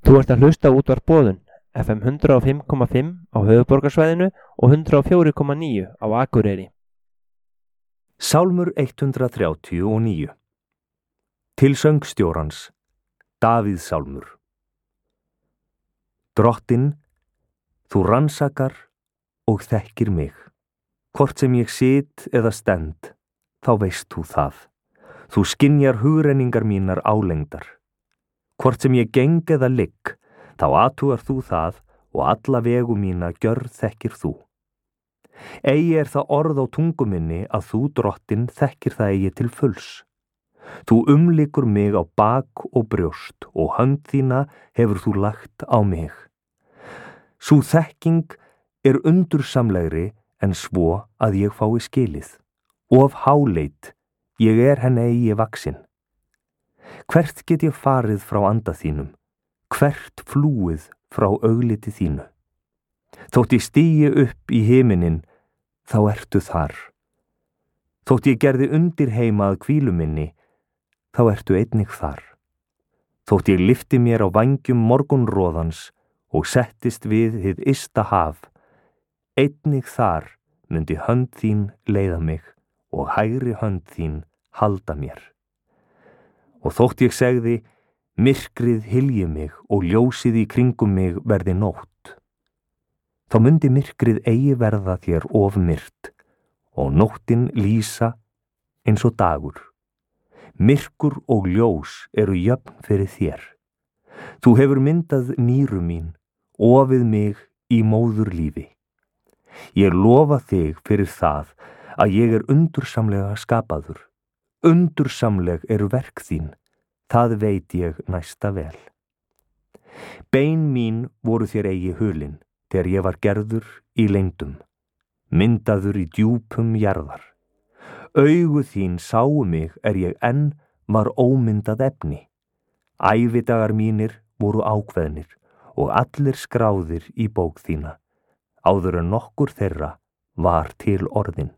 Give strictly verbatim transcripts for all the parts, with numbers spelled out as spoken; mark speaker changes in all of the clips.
Speaker 1: Þú ert að hlusta á útvarp Boðun, F M hundrað og fimm komma fimm á höfuðborgarsvæðinu og hundrað og fjögur komma níu á Akureyri.
Speaker 2: Sálmur hundrað þrjátíu og níu. Til söngstjórans, Davíð sálmur. Drottinn, þú rannsakar og þekkir mig. Hvort sem ég sit eða stend, þá veist þú það. Þú skynjar hugrenningar mínar álengdar. Hvort sem ég geng eða ligg, þá athugar þú það og alla vegu mína gjörð þekkir þú. Eigi er það orð á tungu minni að þú, drottinn, þekkir það eigi til fulls. Þú umlykur mig á bak og brjóst og hönd þína hefur þú lagt á mig. Sú þekking er undursamlegri en svo að ég fái skilið. Of háleit, ég er henni eigi vaksin. Hvert get ég farið frá anda þínum, hvert flúið frá augliti þínu. Þótt ég stigi upp í himinin, þá ertu þar. Þótt ég gerði undir heima að hvílu minni, þá ertu einnig þar. Þótt ég lyfti mér á vængjum morgunroðans og settist við hið ysta haf, einnig þar mundi hönd þín leiða mig og hægri hönd þín halda mér. Og þótt ég segði, myrkrið hylji mig og ljósið í kringum mig verði nótt. Þá mundi myrkrið eigi verða þér of myrt og nóttin lýsa eins og dagur. Myrkur og ljós eru jöfn fyrir þér. Þú hefur myndað nýru mín, ofið mig í móður lífi. Ég lofa þig fyrir það að ég er undursamlega skapaður. Undursamleg eru verk þín, það veit ég næsta vel. Bein mín voru þér eigi hulin, þegar ég var gerður í leyndum, myndaður í djúpum jarðar. Augu þín sáu mig er ég enn var ómyndað efni. Ævidagar mínir voru ákveðnir og allir skráðir í bók þína, áður en nokkur þeirra var til orðin.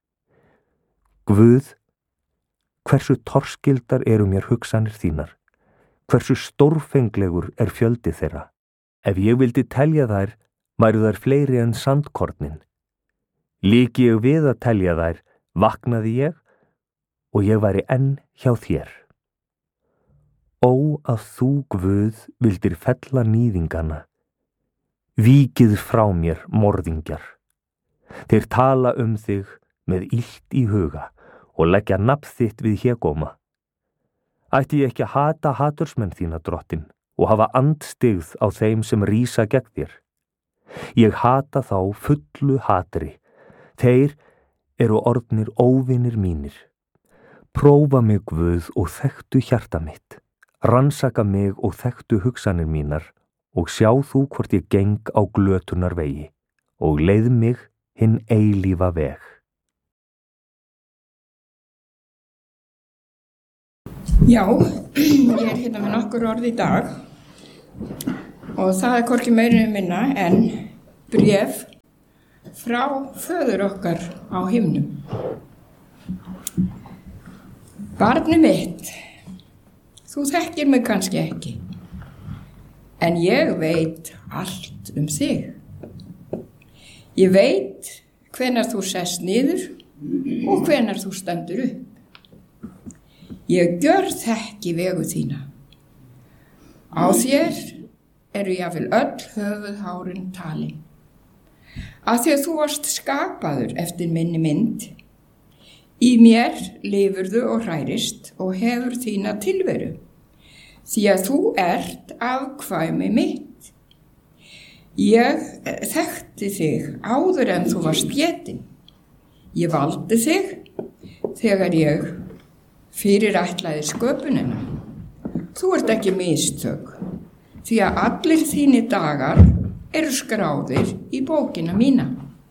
Speaker 2: Guð, hversu torskildar eru mér hugsanir þínar, hversu stórfenglegur er fjöldi þeirra. Ef ég vildi telja þær, væru þær fleiri en sandkornin. Líki ég við að telja þær, vaknaði ég og ég væri enn hjá þér. Ó að þú, Guð, vildir fella níðingana. Víkið frá mér, morðingjar. Þeir tala um þig með illt í huga og leggja nafn þitt við hégóma. Ætti ég ekki að hata hatursmenn þína, drottinn, og hafa andstyggð á þeim sem rísa gegn þér? Ég hata þá fullu hatri. Þeir eru orðnir óvinir mínir. Prófa mig, Guð, og þekktu hjarta mitt. Rannsaka mig og þekktu hugsanir mínar og sjá þú hvort ég geng á glötunar vegi og leið mig hinn eilífa veg.
Speaker 3: Já, ég er hérna með nokkur orð í dag og það er hvorki meira minna en bréf frá föður okkar á himnum. Barni mitt, þú þekkir mig kannski ekki, en ég veit allt um þig. Ég veit hvenær þú sest niður og hvenær þú stendur upp. Ég gjör þekki vegu þína. Á þér eru jafnvel öll höfuðhárin talin. Af því að þú varst skapaður eftir minni mynd, í mér lifurðu og hrærist og hefur þína tilveru, því að þú ert afkvæmi mitt. Ég þekkti þig áður en þú varst getinn. Ég valdi þig þegar ég fyrirætlaði sköpunina. Þú ert ekki mistök, því að allir þínir dagar eru skráðir í bókina mína.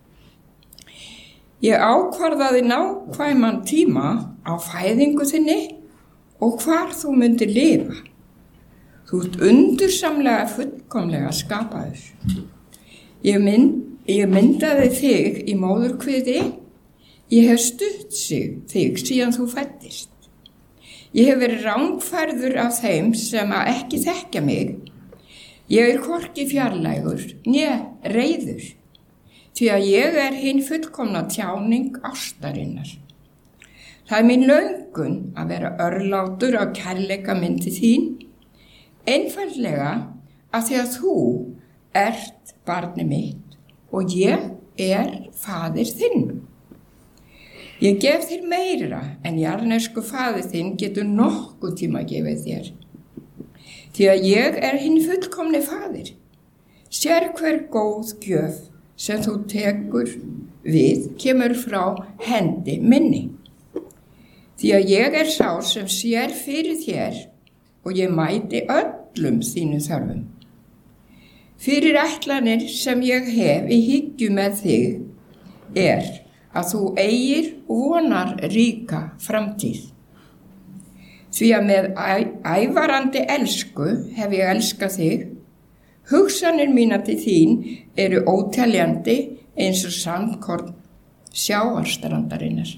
Speaker 3: Ég ákvarðaði nákvæman tíma á fæðingu þinni og hvar þú myndir lifa. Þú ert undursamlega fullkomlega skapaður. Ég, mynd, ég myndaði þig í móðurkviði, ég hef stutt sig þig síðan þú fæddist. Ég hef verið rangfærður af þeim sem að ekki þekkja mig, Ég er hvorki fjarlægur, né reiður, því að ég er hinn fullkomna tjáning ástarinnar. Það er mín löngun að vera örlátur á kærleika minn til þín, einfaldlega að því að þú ert barnið mitt og ég er faðir þinn. Ég gef þér meira en jarðnesku faðir þinn getur nokkuð tíma að gefa þér. Því að ég er hinn fullkomni faðir. Sér hver góð gjöf sem þú tekur við kemur frá hendi minni. Því að ég er sá sem sér fyrir þér og ég mæti öllum þínu þörfum. Fyrir ætlanir sem ég hef í hyggju með þig er að þú eigir vonar ríka framtíð. Því að með ævarandi elsku hef ég elskað þig, hugsanir mína til þín eru óteljandi eins og sandkorn sjávarstrandarinnar.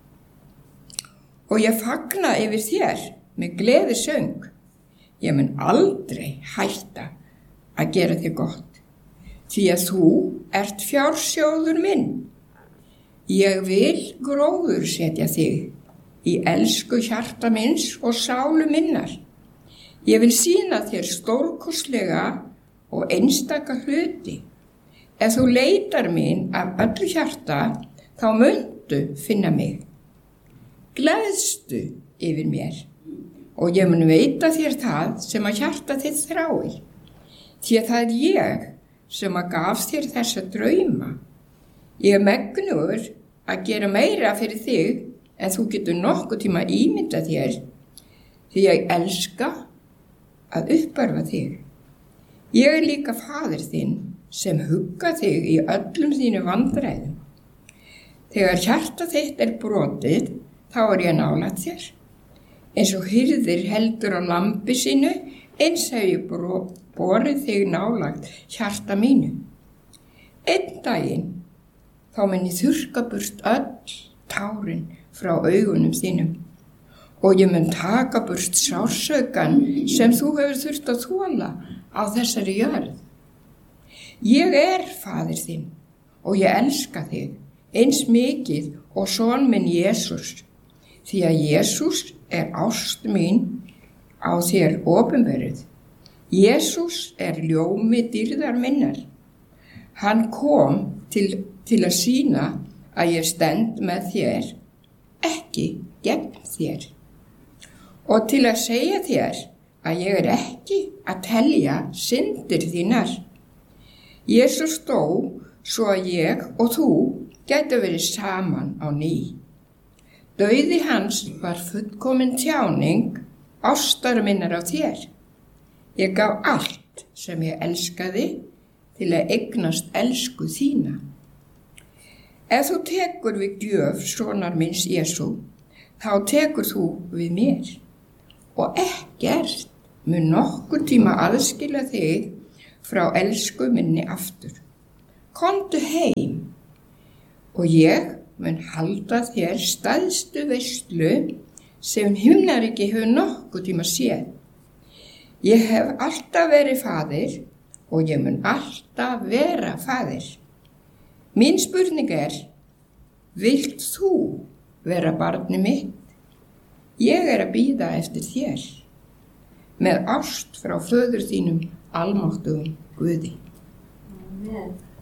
Speaker 3: Og ég fagna yfir þér með gleðisöng. Ég mun aldrei hætta að gera þér gott, því að þú ert fjársjóður minn. Ég vil gróður setja þig í elsku hjarta minns og sálu minnar. Ég vil sýna þér stórkostlega og einstaka hluti. Ef þú leitar mín af öllu hjarta, þá muntu finna mig. Gleðstu yfir mér og ég mun veita þér það sem að hjarta þitt þráir. Því að það er ég sem að gaf þér þessa drauma. Ég er megnugur að gera meira fyrir þig en þú getur nokkuð tíma ímynda þér, því ég elska að uppörfa þig. Ég er líka faðir þinn sem hugga þig í öllum þínu vandræðum. Þegar hjarta þitt er brotið, þá er ég nálægt þér. Eins og hirðir heldur á lambi sínu, eins hef ég borið þig nálægt hjarta mínu. Einn daginn, þá mun ég þurrka burt öll tárin frá augunum þínum og ég mun taka burt sársaukann sem þú hefur þurft að þola á þessari jörð. Ég er faðir þinn og ég elska þig eins mikið og son minn Jesús, því að Jesús er ást mín á þér opinberuð. Jesús er ljómi dýrðar minnar. Hann kom til, til að sýna að ég stend með þér, ekki gegn þér. Og til að segja þér að ég er ekki að telja syndir þínar. Jesús dó svo að ég og þú gætu verið saman á ný. Dauði hans var fullkomin tjáning ástar minnar á þér. Ég gaf allt sem ég elskaði til að eignast elsku þína. Ef þú tekur við gjöf sonar minns Jesú, þá tekur þú við mér og ekkert mun nokkur tíma aðskilja þig frá elsku minni aftur. Komdu heim og ég mun halda þér stærstu veislu sem himnaríki hefur nokkur tíma séð. Ég hef alltaf verið faðir og ég mun alltaf vera faðir. Mín spurning er, vilt þú vera barnið mitt? Ég er að bíða eftir þér, með ást frá föður þínum almáttugum Guði.
Speaker 4: Amen.